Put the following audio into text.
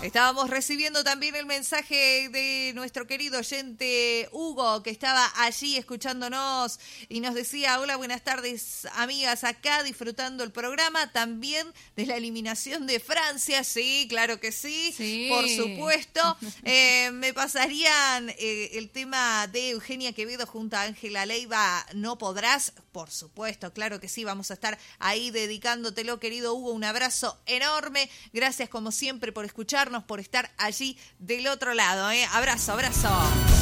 Estábamos recibiendo también el mensaje de nuestro querido oyente Hugo, que estaba allí escuchándonos y nos decía: hola, buenas tardes, amigas, acá disfrutando el programa, también de la eliminación de Francia. Sí, claro que sí. Por supuesto. Me pasarían el tema de Eugenia Quevedo junto a Ángela Leiva, No Podrás. Por supuesto, claro que sí, vamos a estar ahí dedicándotelo, querido Hugo. Un abrazo enorme. Gracias como siempre por escucharnos, por estar allí del otro lado. Abrazo, abrazo.